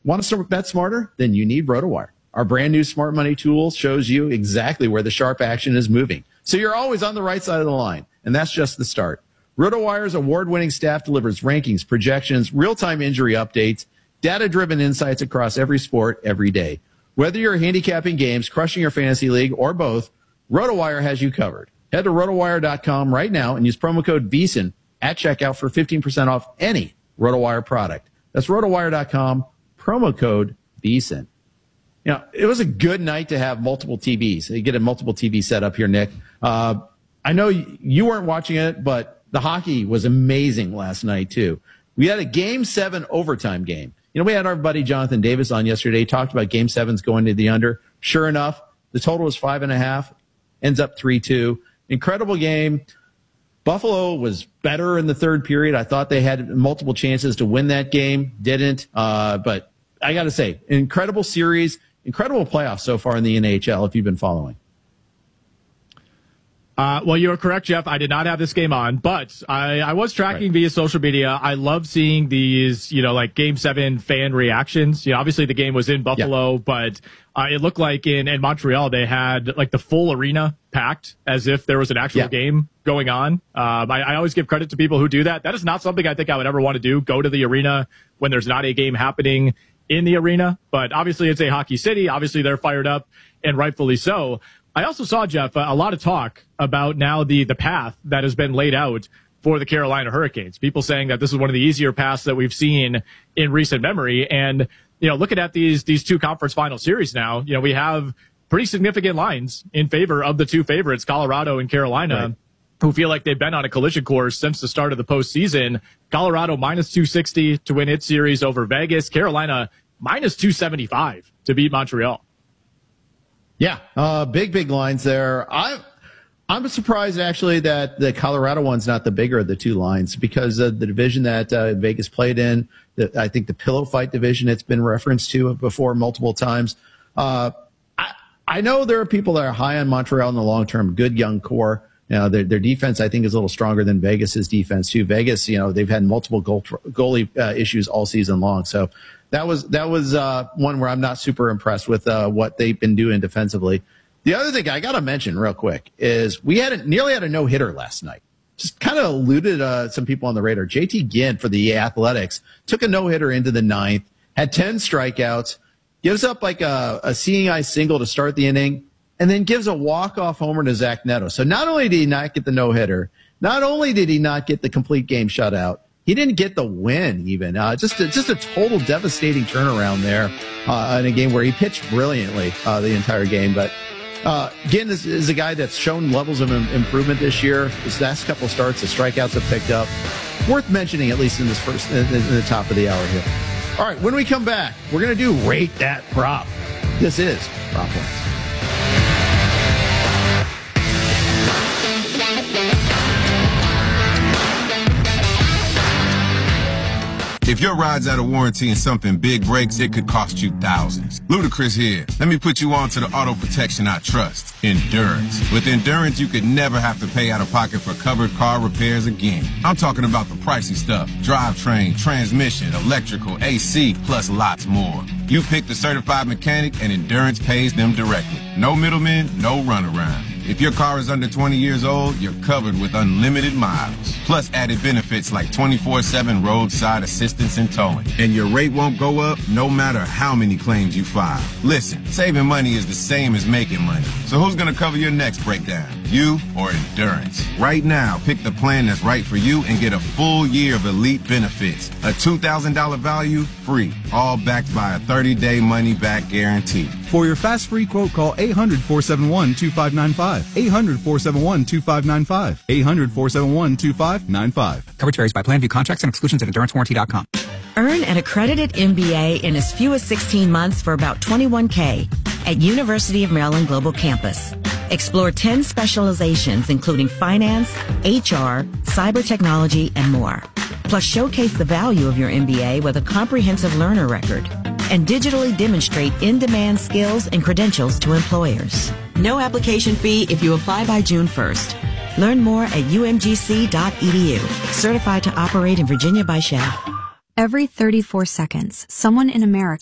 Want to bet smarter? Then you need RotoWire. Our brand new smart money tool shows you exactly where the sharp action is moving, so you're always on the right side of the line, and that's just the start. RotoWire's award-winning staff delivers rankings, projections, real-time injury updates, data-driven insights across every sport every day. Whether you're handicapping games, crushing your fantasy league, or both, RotoWire has you covered. Head to rotowire.com right now and use promo code VSiN at checkout for 15% off any RotoWire product. That's rotowire.com, promo code VSiN. You know, it was a good night to have multiple TVs. You get a multiple TV setup here, Nick. I know you weren't watching it, but the hockey was amazing last night, too. We had a Game 7 overtime game. You know, we had our buddy Jonathan Davis on yesterday. He talked about Game 7's going to the under. Sure enough, the total was 5.5, ends up 3-2. Incredible game. Buffalo was better in the third period. I thought they had multiple chances to win that game. Didn't. But I got to say, incredible series, incredible playoffs so far in the NHL, if you've been following. Well, you're correct, Jeff. I did not have this game on, but I was tracking via social media. I love seeing these, like Game 7 fan reactions. Obviously the game was in Buffalo, but it looked like in Montreal they had like the full arena packed as if there was an actual game going on. I always give credit to people who do that. That is not something I think I would ever want to do, go to the arena when there's not a game happening in the arena. But obviously it's a hockey city. Obviously they're fired up, and rightfully so. I also saw, Jeff, a lot of talk about now the path that has been laid out for the Carolina Hurricanes. People saying that this is one of the easier paths that we've seen in recent memory. And, looking at these two conference final series now, we have pretty significant lines in favor of the two favorites, Colorado and Carolina, who feel like they've been on a collision course since the start of the postseason. Colorado minus 260 to win its series over Vegas. Carolina minus 275 to beat Montreal. Yeah, big lines there. I'm surprised, actually, that the Colorado one's not the bigger of the two lines, because of the division that Vegas played in. I think the pillow fight division, it's been referenced to before multiple times. I know there are people that are high on Montreal in the long term, good young core. Their defense, I think, is a little stronger than Vegas's defense, too. Vegas, they've had multiple goalie issues all season long. So that was one where I'm not super impressed with what they've been doing defensively. The other thing I got to mention real quick is we nearly had a no-hitter last night. Just kind of eluded some people on the radar. JT Ginn for the Athletics took a no-hitter into the ninth, had 10 strikeouts, gives up like a seeing eye single to start the inning, and then gives a walk-off homer to Zach Neto. So not only did he not get the no-hitter, not only did he not get the complete game shutout, he didn't get the win even. Just a total devastating turnaround there in a game where he pitched brilliantly the entire game. But Ginn is a guy that's shown levels of improvement this year. His last couple of starts, the strikeouts have picked up. Worth mentioning, at least in this in the top of the hour here. All right, when we come back, we're going to do Rate That Prop. This is Prop Points. If your ride's out of warranty and something big breaks, it could cost you thousands. Ludacris here. Let me put you on to the auto protection I trust, Endurance. With Endurance, you could never have to pay out of pocket for covered car repairs again. I'm talking about the pricey stuff: drivetrain, transmission, electrical, AC, plus lots more. You pick the certified mechanic and Endurance pays them directly. No middlemen, no runaround. If your car is under 20 years old, you're covered with unlimited miles. Plus added benefits like 24/7 roadside assistance and towing. And your rate won't go up no matter how many claims you file. Listen, saving money is the same as making money. So who's going to cover your next breakdown? You or Endurance? Right now, pick the plan that's right for you and get a full year of elite benefits. A $2,000 value, free. All backed by a 30-day money-back guarantee. For your fast free quote, call 800-471-2595. 800-471-2595. 800-471-2595. Coverage varies by plan. View contracts and exclusions at EnduranceWarranty.com. Earn an accredited MBA in as few as 16 months for about $21K at University of Maryland Global Campus. Explore 10 specializations, including finance, HR, cyber technology, and more. Plus, showcase the value of your MBA with a comprehensive learner record and digitally demonstrate in-demand skills and credentials to employers. No application fee if you apply by June 1st. Learn more at umgc.edu. Certified to operate in Virginia by Shell. Every 34 seconds, someone in America